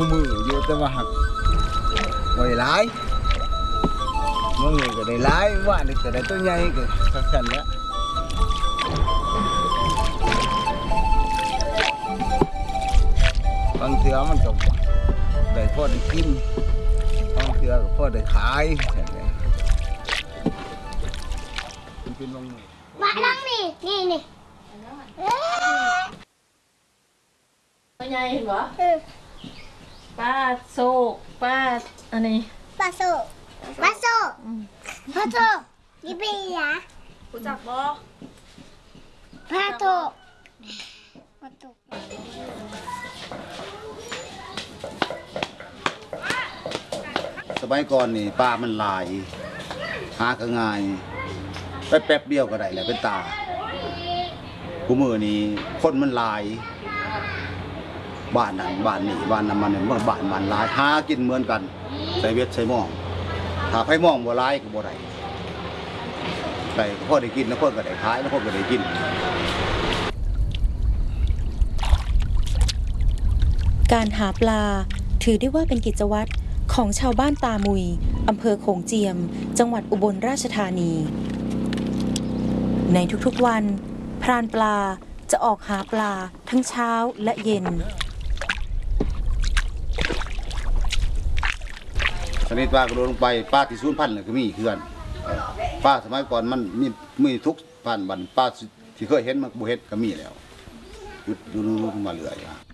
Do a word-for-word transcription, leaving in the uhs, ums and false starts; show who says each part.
Speaker 1: คู่มืออยู่แต่ว่าหักบ่ได้หลายเมื่อไงก็ได้หลายว่านี่ก็ได้ตัวใหญ่ก็สั้นๆแล้วบางเทื่อมันก็ได้พอได้กินบางเทื่อก็พอได้ขายมันเป็นบางมื้อ
Speaker 2: มาลังนี่นี่นี่
Speaker 3: ตัวใหญ่เห็นบ่ป้าโศกป้าอันนี้
Speaker 2: ปลาโซปลาโซปลาโซนี่เป็นยา
Speaker 3: รู้จักบ่
Speaker 2: ปลาโซปลาโซ
Speaker 1: สมัยก่อนนี่ปลามันลายหาก็ง่ายไปแป๊บเดียวก็ได้แหละเป็นตาคู่มือนี่คนมันลายบ้านนั้นบ้านนี้บ้านนั้นมันเนี่ยบ้านมันลายหากินเหมือนกันใส่เวทใส่หม้องถ้าไผหม้องบ่ลายก็บ่ได้แต่พ่อได้กินแล้วพ่อก็ได้ขายแล้วพ่อก็ได้กิน
Speaker 4: การหาปลาถือได้ว่าเป็นกิจวัตรของชาวบ้านตามุยอำเภอโขงเจียมจังหวัดอุบลราชธานีในทุกๆวันพรานปลาจะออกหาปลาทั้งเช้าและเย็น
Speaker 1: ชนิดปลากระโดดลงไปปลาที่สูญพันธุ์ก็มีคือกันปลาสมัยก่อนมันมีมีทุกพันธุ์บันปลาที่เคยเห็นมันบ่เห็นก็มีแล้วหยุดอยู่มาเรื่อย